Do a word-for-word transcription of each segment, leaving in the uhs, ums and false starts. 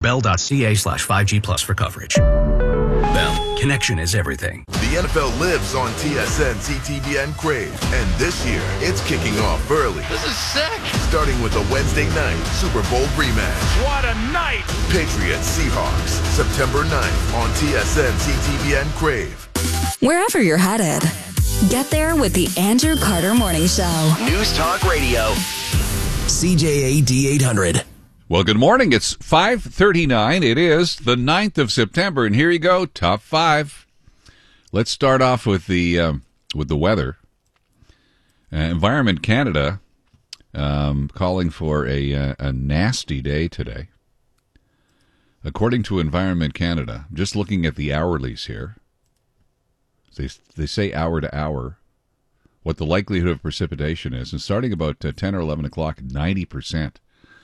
bell.ca slash 5G plus for coverage. Bell, connection is everything. The N F L lives on T S N, C T V N Crave. And this year, it's kicking off early. This is sick. Starting with a Wednesday night Super Bowl rematch. What a night. Patriots Seahawks, September ninth on T S N, C T V N Crave. Wherever you're headed, get there with the Andrew Carter Morning Show. News Talk Radio. C J A D eight hundred. Well, good morning. It's five thirty-nine. It is the ninth of September, and here you go, top five. Let's start off with the um, with the weather. Uh, Environment Canada um, calling for a uh, a nasty day today. According to Environment Canada, just looking at the hourlies here, they they say hour to hour what the likelihood of precipitation is, and starting about uh, ten or eleven o'clock, ninety percent.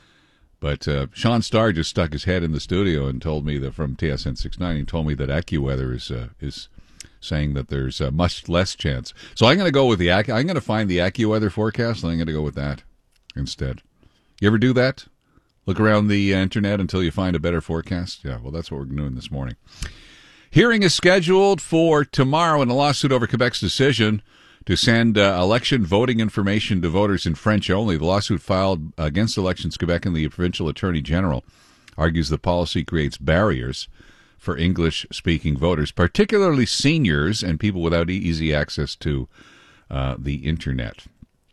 But uh, Sean Starr just stuck his head in the studio and told me that from T S N six ninety, told me that AccuWeather is uh, is saying that there's uh, much less chance. So I'm going to go with the Ac- I'm going to find the AccuWeather forecast, and I'm going to go with that instead. You ever do that? Look around the uh, internet until you find a better forecast? Yeah, well, that's what we're doing this morning. Hearing is scheduled for tomorrow in a lawsuit over Quebec's decision to send uh, election voting information to voters in French only. The lawsuit filed against Elections Quebec and the provincial attorney general argues the policy creates barriers for English-speaking voters, particularly seniors and people without easy access to uh, the internet.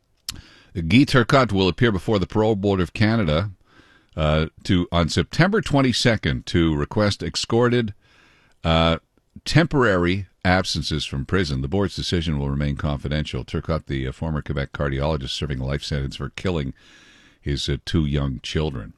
Guy Turcotte will appear before the Parole Board of Canada uh, to on September twenty-second to request escorted uh, temporary absences from prison. The board's decision will remain confidential. Turcotte, the uh, former Quebec cardiologist serving a life sentence for killing his uh, two young children,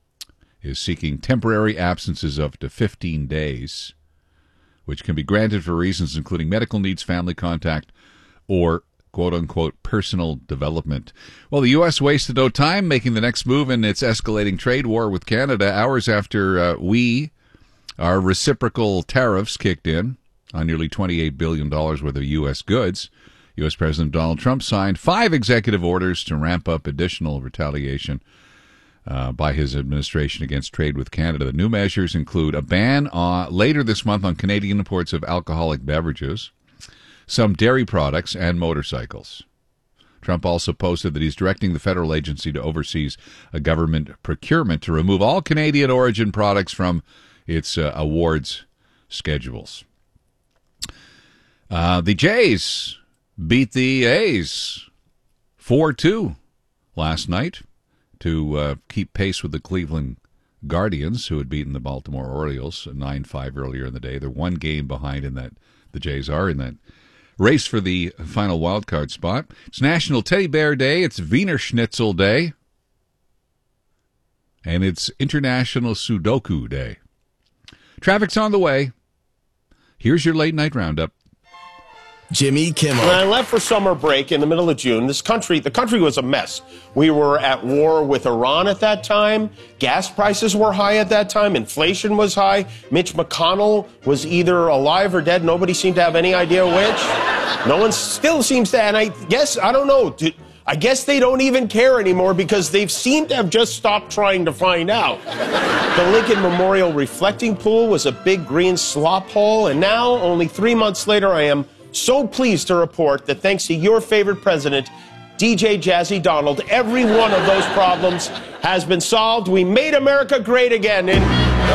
is seeking temporary absences of up to fifteen days, which can be granted for reasons including medical needs, family contact, or quote-unquote personal development. Well, the U S wasted no time making the next move in its escalating trade war with Canada hours after uh, we, our reciprocal tariffs kicked in on nearly twenty-eight billion dollars worth of U S goods. U S President Donald Trump signed five executive orders to ramp up additional retaliation uh, by his administration against trade with Canada. The new measures include a ban on, later this month on Canadian imports of alcoholic beverages, some dairy products, and motorcycles. Trump also posted that he's directing the federal agency to oversee a government procurement to remove all Canadian origin products from its uh, awards schedules. Uh, the Jays beat the A's four two last night to uh, keep pace with the Cleveland Guardians, who had beaten the Baltimore Orioles nine five earlier in the day. They're one game behind in that, the Jays are in that race for the final wild card spot. It's National Teddy Bear Day. It's Wiener Schnitzel Day. And it's International Sudoku Day. Traffic's on the way. Here's your late night roundup. Jimmy Kimmel. When I left for summer break in the middle of June, this country, the country was a mess. We were at war with Iran at that time. Gas prices were high at that time. Inflation was high. Mitch McConnell was either alive or dead. Nobody seemed to have any idea which. No one still seems to, and I guess, I don't know, I guess they don't even care anymore because they've seemed to have just stopped trying to find out. The Lincoln Memorial Reflecting Pool was a big green slop hole, and now, only three months later, I am so pleased to report that thanks to your favorite president, D J Jazzy Donald, every one of those problems has been solved. We made America great again. And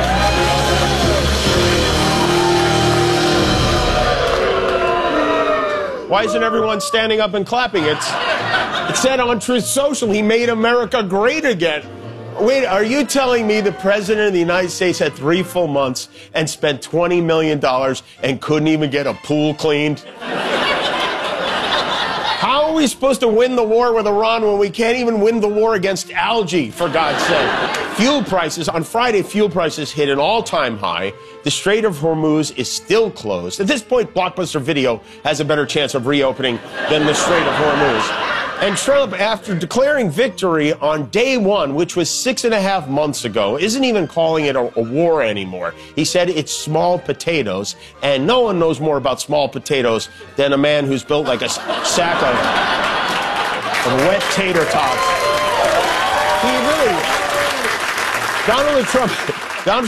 why isn't everyone standing up and clapping? It's, it said on Truth Social, he made America great again. Wait, are you telling me the president of the United States had three full months and spent twenty million dollars and couldn't even get a pool cleaned? How are we supposed to win the war with Iran when we can't even win the war against algae, for God's sake? Fuel prices, on Friday, fuel prices hit an all-time high. The Strait of Hormuz is still closed. At this point, Blockbuster Video has a better chance of reopening than the Strait of Hormuz. And Trump, after declaring victory on day one, which was six and a half months ago, isn't even calling it a, a war anymore. He said it's small potatoes, and no one knows more about small potatoes than a man who's built like a sack of, of wet tater tots. He really, Donald Trump...